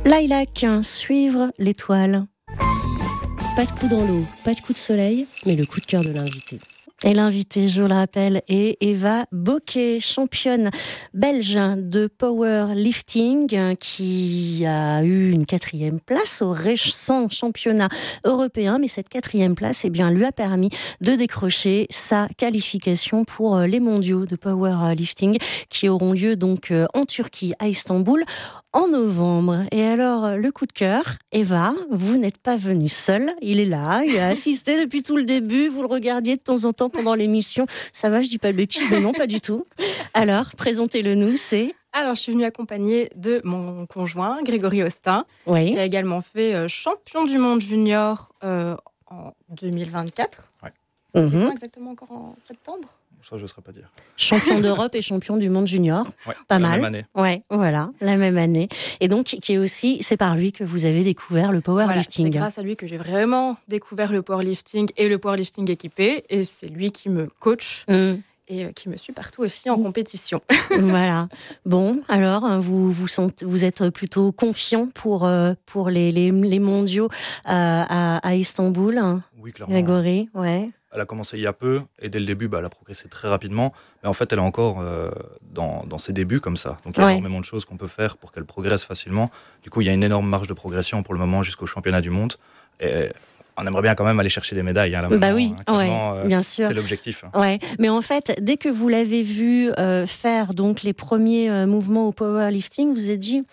Lilac, suivre l'étoile. Pas de coup dans l'eau, pas de coup de soleil, mais le coup de cœur de l'invité. Et l'invitée, je le rappelle, est Eva Bocquet, championne belge de powerlifting, qui a eu une 4e place au récent championnat européen. Mais cette 4e place, lui a permis de décrocher sa qualification pour les mondiaux de powerlifting qui auront lieu donc en Turquie, à Istanbul, en novembre. Et alors, le coup de cœur, Eva, vous n'êtes pas venue seule. Il est là, il a assisté depuis tout le début. Vous le regardiez de temps en temps pendant l'émission. Ça va, je dis pas de bêtises, mais non, pas du tout. Alors, présentez-le nous, c'est... Alors, je suis venue accompagnée de mon conjoint, Grégory Austin, oui, qui a également fait champion du monde junior en 2024. Ouais. C'est quand exactement encore en septembre ? Ça, je ne saurais pas dire. Champion d'Europe et champion du monde junior. Ouais, pas la mal. Même année. Ouais, voilà, la même année. Et donc, qui est aussi, c'est par lui que vous avez découvert le powerlifting. Voilà, c'est grâce à lui que j'ai vraiment découvert le powerlifting et le powerlifting équipé. Et c'est lui qui me coach et qui me suit partout aussi en compétition. Voilà. Bon, alors, vous êtes plutôt confiant pour les mondiaux à Istanbul, hein, Oui, clairement. Grégory, ouais. Elle a commencé il y a peu, et dès le début, elle a progressé très rapidement. Mais en fait, elle est encore dans ses débuts comme ça. Donc, il y a énormément de choses qu'on peut faire pour qu'elle progresse facilement. Du coup, il y a une énorme marge de progression pour le moment jusqu'au championnat du monde. Et on aimerait bien quand même aller chercher les médailles. Là, bah oui, bien sûr. C'est l'objectif. Ouais, mais en fait, dès que vous l'avez vu faire donc les premiers mouvements au powerlifting, vous vous êtes dit...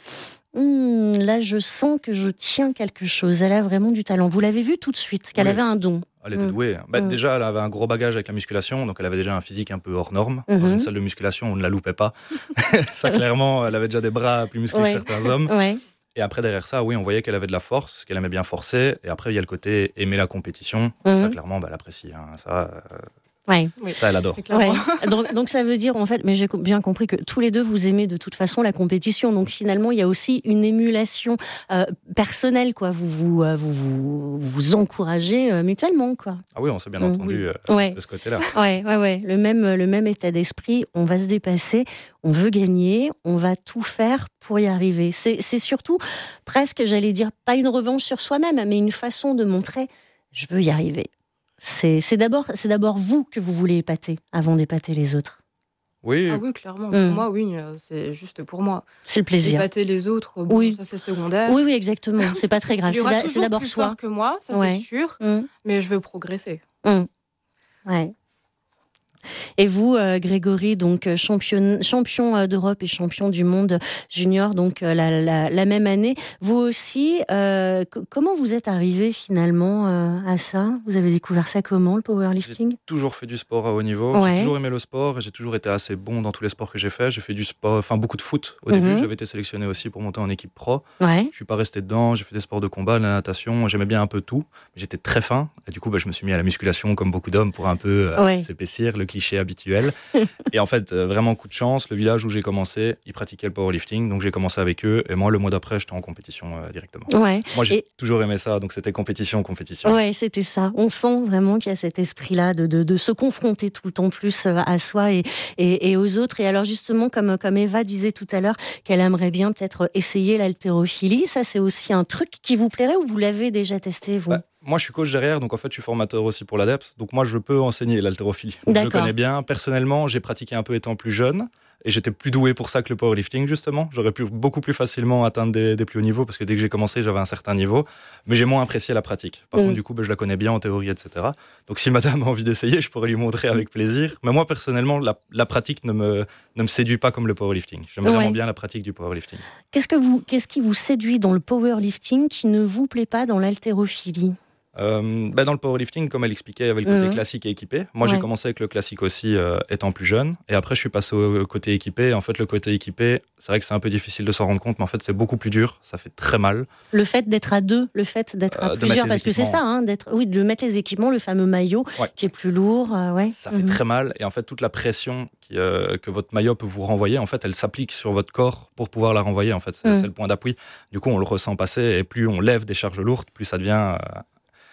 là, je sens que je tiens quelque chose. Elle a vraiment du talent. Vous l'avez vu tout de suite, qu'elle avait un don. Elle était douée. Déjà, elle avait un gros bagage avec la musculation, donc elle avait déjà un physique un peu hors norme. Dans une salle de musculation, on ne la loupait pas. Ça, clairement, elle avait déjà des bras plus musclés que certains hommes. Ouais. Et après, derrière ça, oui, on voyait qu'elle avait de la force, qu'elle aimait bien forcer. Et après, il y a le côté aimer la compétition. Ça, clairement, elle apprécie. Hein. Ça, elle adore. Ouais. Donc ça veut dire, en fait, mais j'ai bien compris que tous les deux, vous aimez de toute façon la compétition. Donc finalement, il y a aussi une émulation personnelle, quoi. Vous encouragez mutuellement, quoi. Ah oui, on s'est bien entendu de ce côté-là. Ouais. Le même état d'esprit. On va se dépasser, on veut gagner, on va tout faire pour y arriver. C'est surtout presque, j'allais dire, pas une revanche sur soi-même, mais une façon de montrer, je veux y arriver. C'est d'abord vous que vous voulez épater avant d'épater les autres. Oui. Ah oui, clairement. Pour moi, oui, c'est juste pour moi. C'est le plaisir. Épater les autres, ça c'est secondaire. Oui, exactement. C'est pas très grave. C'est d'abord plus soi. fort que moi, ça c'est sûr. Mais je veux progresser. Ouais. Et vous, Grégory, donc champion d'Europe et champion du monde junior, donc la même année. Vous aussi, comment vous êtes arrivé finalement à ça ? Vous avez découvert ça comment, le powerlifting ? J'ai toujours fait du sport à haut niveau. Ouais. J'ai toujours aimé le sport et j'ai toujours été assez bon dans tous les sports que j'ai fait. J'ai fait du sport, beaucoup de foot au début. J'avais été sélectionné aussi pour monter en équipe pro. Ouais. Je suis pas resté dedans. J'ai fait des sports de combat, de la natation. J'aimais bien un peu tout. J'étais très fin et du coup, je me suis mis à la musculation comme beaucoup d'hommes pour un peu s'épaissir, le cliché habituel. Et en fait, vraiment coup de chance, le village où j'ai commencé, ils pratiquaient le powerlifting, donc j'ai commencé avec eux. Et moi, le mois d'après, j'étais en compétition directement. Ouais. Moi, j'ai toujours aimé ça, donc c'était compétition. Ouais, c'était ça. On sent vraiment qu'il y a cet esprit-là de se confronter tout le temps plus à soi et aux autres. Et alors justement, comme Eva disait tout à l'heure, qu'elle aimerait bien peut-être essayer l'haltérophilie, ça c'est aussi un truc qui vous plairait ou vous l'avez déjà testé, vous ? Moi, je suis coach derrière, donc en fait, je suis formateur aussi pour l'ADEPS. Donc moi, je peux enseigner l'haltérophilie. Je le connais bien. Personnellement, j'ai pratiqué un peu étant plus jeune. Et j'étais plus doué pour ça que le powerlifting, justement. J'aurais pu beaucoup plus facilement atteindre des plus hauts niveaux, parce que dès que j'ai commencé, j'avais un certain niveau. Mais j'ai moins apprécié la pratique. Par contre, du coup, je la connais bien en théorie, etc. Donc si madame a envie d'essayer, je pourrais lui montrer avec plaisir. Mais moi, personnellement, la pratique ne me séduit pas comme le powerlifting. J'aime vraiment bien la pratique du powerlifting. Qu'est-ce qui vous séduit dans le powerlifting qui ne vous plaît pas dans l'haltérophilie ? Dans le powerlifting, comme elle expliquait, il y avait le côté classique et équipé. Moi, j'ai commencé avec le classique aussi, étant plus jeune. Et après, je suis passé au côté équipé. Et en fait, le côté équipé, c'est vrai que c'est un peu difficile de s'en rendre compte, mais en fait, c'est beaucoup plus dur. Ça fait très mal. Le fait d'être à deux, le fait d'être à plusieurs, parce que c'est ça, de mettre les équipements, le fameux maillot qui est plus lourd. Ça fait très mal. Et en fait, toute la pression que votre maillot peut vous renvoyer, en fait, elle s'applique sur votre corps pour pouvoir la renvoyer. En fait, c'est le point d'appui. Du coup, on le ressent passer. Et plus on lève des charges lourdes, plus ça devient...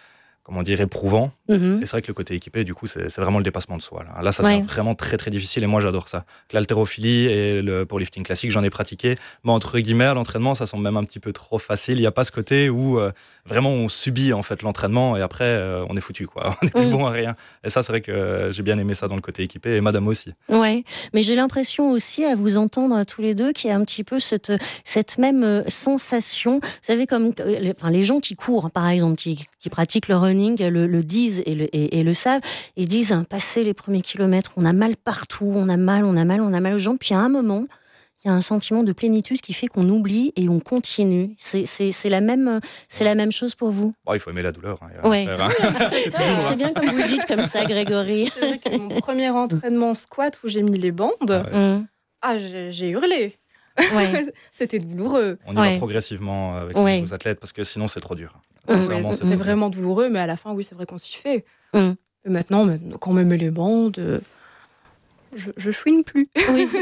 éprouvant. Et c'est vrai que le côté équipé, du coup, c'est vraiment le dépassement de soi. Là ça devient vraiment très, très difficile et moi, j'adore ça. L'haltérophilie et le powerlifting classique, j'en ai pratiqué. Mais entre guillemets, à l'entraînement, ça semble même un petit peu trop facile. Il n'y a pas ce côté où vraiment on subit en fait l'entraînement et après, on est foutu, quoi. On n'est plus bon à rien. Et ça, c'est vrai que j'ai bien aimé ça dans le côté équipé et madame aussi. Ouais, mais j'ai l'impression aussi, à vous entendre tous les deux, qu'il y a un petit peu cette même sensation. Vous savez, comme les gens qui courent, par exemple, qui pratiquent le running, le disent et le savent. Ils disent, passer les premiers kilomètres, on a mal partout, on a mal aux jambes. Puis à un moment, il y a un sentiment de plénitude qui fait qu'on oublie et on continue. C'est la même chose pour vous? Il faut aimer la douleur. Ouais. C'est bien comme vous le dites comme ça, Grégory. C'est vrai que mon premier entraînement squat où j'ai mis les bandes, j'ai hurlé. Ouais. C'était douloureux. On y va progressivement avec les nouveaux athlètes parce que sinon c'est trop dur. C'est vraiment douloureux, mais à la fin, oui, c'est vrai qu'on s'y fait. Et maintenant, quand on me met les bandes, je chouine plus. Oui.